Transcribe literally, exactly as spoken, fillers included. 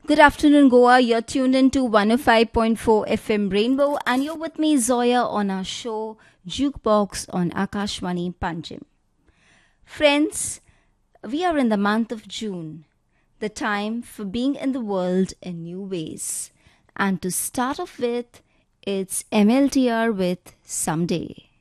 Good afternoon, Goa. You're tuned in to one oh five point four F M Rainbow, and you're with me, Zoya, on our show Jukebox on Akashwani Panjim. Friends, we are in the month of June, the time for being in the world in new ways. And to start off with, it's M L T R with Someday.